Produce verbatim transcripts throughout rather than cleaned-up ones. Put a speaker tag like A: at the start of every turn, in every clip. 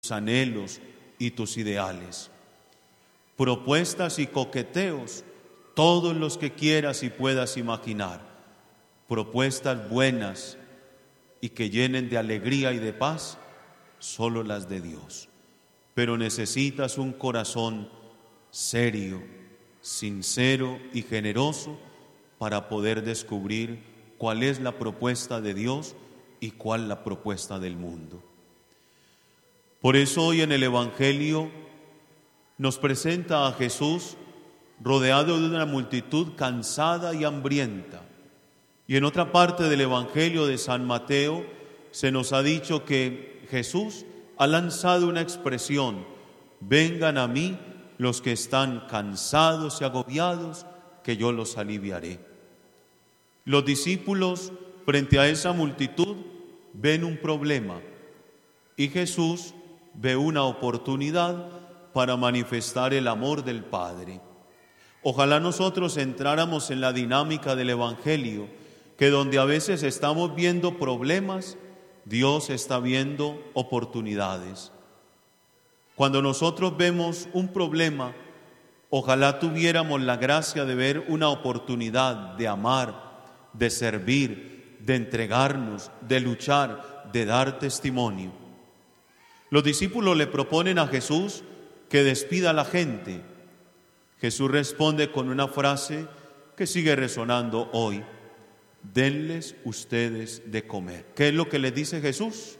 A: anhelos y tus ideales. Propuestas y coqueteos, todos los que quieras y puedas imaginar. Propuestas buenas y que llenen de alegría y de paz, solo las de Dios. Pero necesitas un corazón serio, sincero y generoso para poder descubrir cuál es la propuesta de Dios y cuál la propuesta del mundo. Por eso hoy en el Evangelio nos presenta a Jesús rodeado de una multitud cansada y hambrienta. Y en otra parte del Evangelio de San Mateo se nos ha dicho que Jesús ha lanzado una expresión: vengan a mí los que están cansados y agobiados, que yo los aliviaré. Los discípulos, frente a esa multitud, ven un problema y Jesús ve una oportunidad para manifestar el amor del Padre. Ojalá nosotros entráramos en la dinámica del Evangelio, que donde a veces estamos viendo problemas, Dios está viendo oportunidades. Cuando nosotros vemos un problema, ojalá tuviéramos la gracia de ver una oportunidad de amar, de servir, de entregarnos, de luchar, de dar testimonio. Los discípulos le proponen a Jesús que despida a la gente. Jesús responde con una frase que sigue resonando hoy: denles ustedes de comer. ¿Qué es lo que les dice Jesús?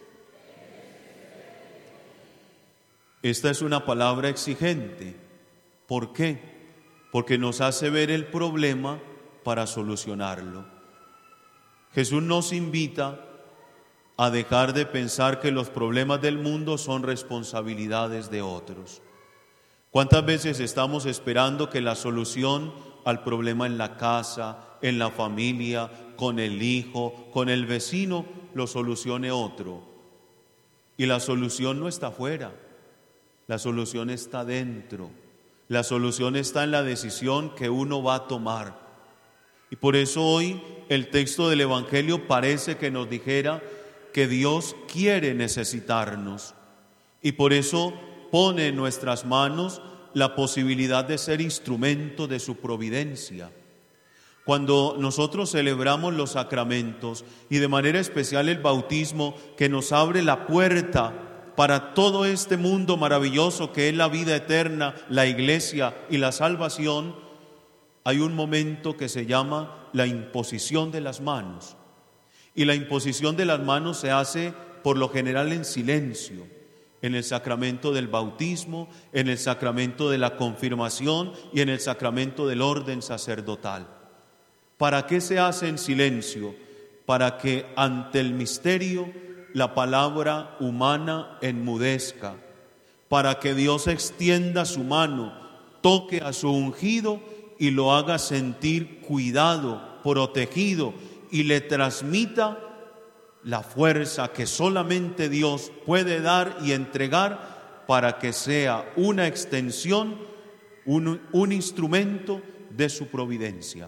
A: Esta es una palabra exigente. ¿Por qué? Porque nos hace ver el problema para solucionarlo. Jesús nos invita a dejar de pensar que los problemas del mundo son responsabilidades de otros. ¿Cuántas veces estamos esperando que la solución al problema en la casa, en la familia, con el hijo, con el vecino, lo solucione otro? Y la solución no está afuera, la solución está dentro, la solución está en la decisión que uno va a tomar. Y por eso hoy el texto del Evangelio parece que nos dijera que Dios quiere necesitarnos y por eso pone en nuestras manos la posibilidad de ser instrumento de su providencia. Cuando nosotros celebramos los sacramentos y de manera especial el bautismo, que nos abre la puerta para todo este mundo maravilloso que es la vida eterna, la iglesia y la salvación, hay un momento que se llama la imposición de las manos. Y la imposición de las manos se hace por lo general en silencio, en el sacramento del bautismo, en el sacramento de la confirmación y en el sacramento del orden sacerdotal. ¿Para qué se hace en silencio? Para que ante el misterio la palabra humana enmudezca, para que Dios extienda su mano, toque a su ungido y lo haga sentir cuidado, protegido, y le transmita la fuerza que solamente Dios puede dar y entregar para que sea una extensión, un, un instrumento de su providencia.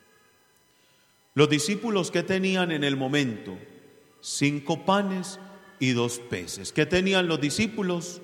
A: Los discípulos, ¿qué tenían en el momento? Cinco panes y dos peces. ¿Qué tenían los discípulos?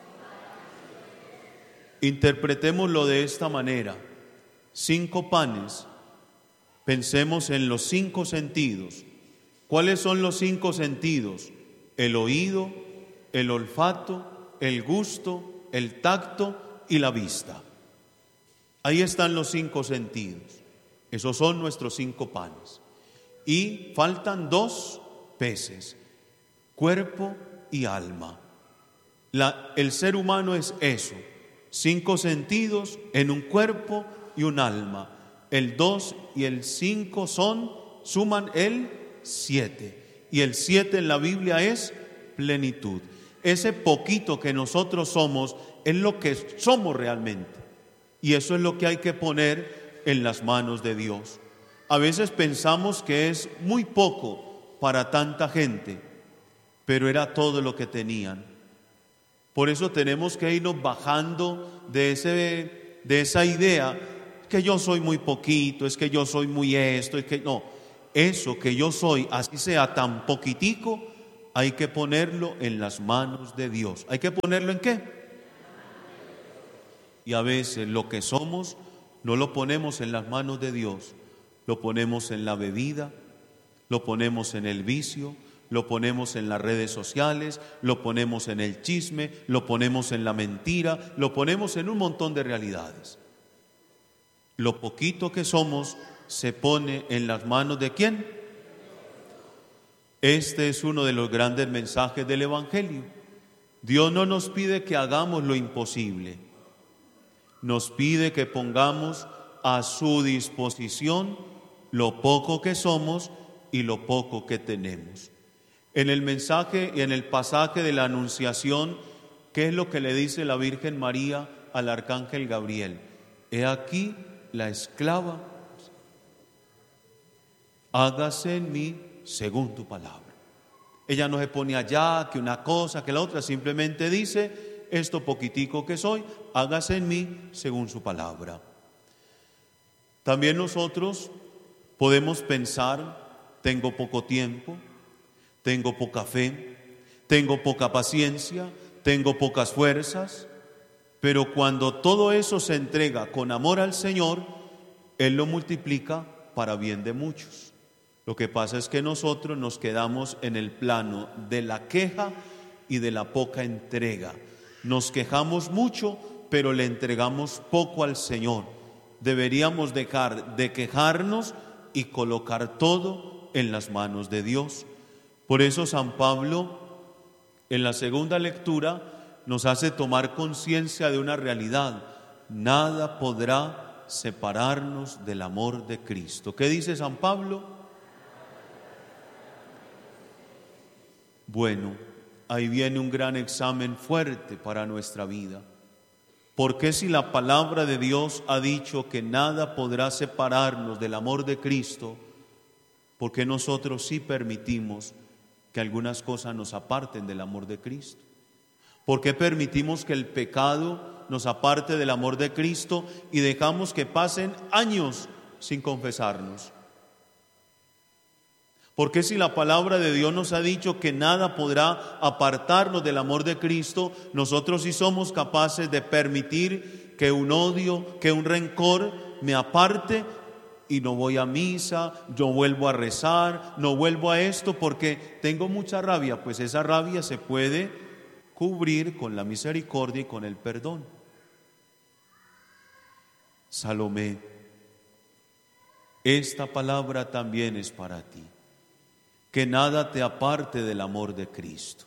A: Interpretémoslo de esta manera. Cinco panes. Pensemos en los cinco sentidos. ¿Cuáles son los cinco sentidos? El oído, el olfato, el gusto, el tacto y la vista. Ahí están los cinco sentidos. Esos son nuestros cinco panes. Y faltan dos peces, cuerpo y alma. La, el ser humano es eso, cinco sentidos en un cuerpo y un alma. El dos y el cinco son, suman el siete. Y el siete en la Biblia es plenitud. Ese poquito que nosotros somos es lo que somos realmente. Y eso es lo que hay que poner en las manos de Dios. A veces pensamos que es muy poco para tanta gente, pero era todo lo que tenían. Por eso tenemos que irnos bajando de, ese, de esa idea que yo soy muy poquito, es que yo soy muy esto, es que no, eso que yo soy, así sea tan poquitico, hay que ponerlo en las manos de Dios. ¿Hay que ponerlo en qué? Y a veces lo que somos no lo ponemos en las manos de Dios, lo ponemos en la bebida, lo ponemos en el vicio, lo ponemos en las redes sociales, lo ponemos en el chisme, lo ponemos en la mentira, lo ponemos en un montón de realidades. Lo poquito que somos se pone en las manos ¿de quién? Este es uno de los grandes mensajes del Evangelio. Dios no nos pide que hagamos lo imposible, nos pide que pongamos a su disposición lo poco que somos y lo poco que tenemos. En el mensaje y en el pasaje de la Anunciación, ¿qué es lo que le dice la Virgen María al Arcángel Gabriel? He aquí la esclava, hágase en mí según tu palabra. Ella no se pone allá, que una cosa, que la otra, simplemente dice, esto poquitico que soy, hágase en mí según su palabra. También nosotros podemos pensar, tengo poco tiempo, tengo poca fe, tengo poca paciencia, tengo pocas fuerzas, pero cuando todo eso se entrega con amor al Señor, Él lo multiplica para bien de muchos. Lo que pasa es que nosotros nos quedamos en el plano de la queja y de la poca entrega. Nos quejamos mucho, pero le entregamos poco al Señor. Deberíamos dejar de quejarnos y colocar todo en las manos de Dios. Por eso San Pablo, en la segunda lectura, nos hace tomar conciencia de una realidad. Nada podrá separarnos del amor de Cristo. ¿Qué dice San Pablo? Bueno, ahí viene un gran examen fuerte para nuestra vida. ¿Por qué si la palabra de Dios ha dicho que nada podrá separarnos del amor de Cristo, por qué nosotros sí permitimos que algunas cosas nos aparten del amor de Cristo? ¿Por qué permitimos que el pecado nos aparte del amor de Cristo y dejamos que pasen años sin confesarnos? ¿Por qué si la palabra de Dios nos ha dicho que nada podrá apartarnos del amor de Cristo, nosotros sí somos capaces de permitir que un odio, que un rencor me aparte y no voy a misa, yo vuelvo a rezar, no vuelvo a esto porque tengo mucha rabia? Pues esa rabia se puede cubrir con la misericordia y con el perdón. Salomé, esta palabra también es para ti. Que nada te aparte del amor de Cristo,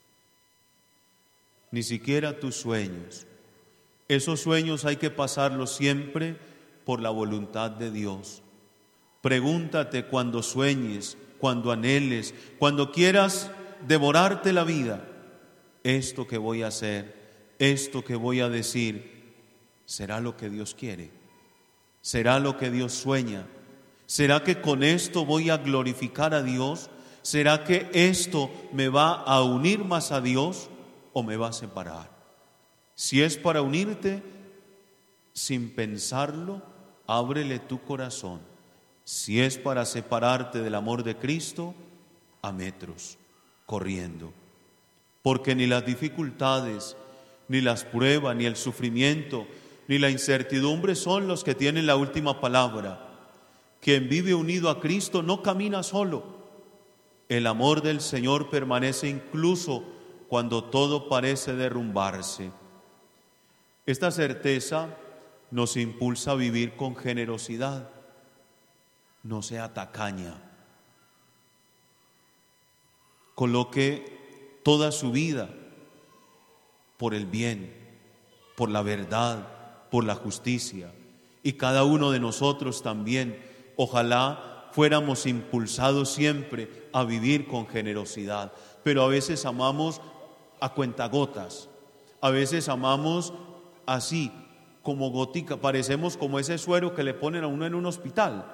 A: ni siquiera tus sueños. Esos sueños hay que pasarlos siempre por la voluntad de Dios. Pregúntate cuando sueñes, cuando anheles, cuando quieras devorarte la vida, esto que voy a hacer, esto que voy a decir, ¿será lo que Dios quiere? ¿Será lo que Dios sueña? ¿Será que con esto voy a glorificar a Dios? ¿Será que esto me va a unir más a Dios o me va a separar? Si es para unirte, sin pensarlo, ábrele tu corazón. Si es para separarte del amor de Cristo, a metros, corriendo. Porque ni las dificultades, ni las pruebas, ni el sufrimiento, ni la incertidumbre son los que tienen la última palabra. Quien vive unido a Cristo no camina solo. El amor del Señor permanece incluso cuando todo parece derrumbarse. Esta certeza nos impulsa a vivir con generosidad. No sea tacaña. Coloque toda su vida por el bien, por la verdad, por la justicia. Y cada uno de nosotros también, ojalá fuéramos impulsados siempre a vivir con generosidad. Pero a veces amamos a cuentagotas, a veces amamos así, como gotica, parecemos como ese suero que le ponen a uno en un hospital.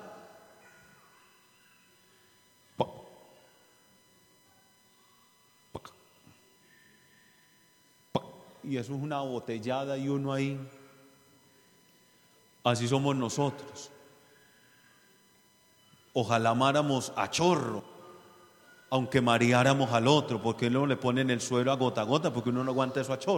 A: Y eso es una botellada y uno ahí. Así somos nosotros. Ojalá amáramos a chorro, aunque mareáramos al otro, porque uno le ponen el suero a gota a gota, porque uno no aguanta eso a chorro.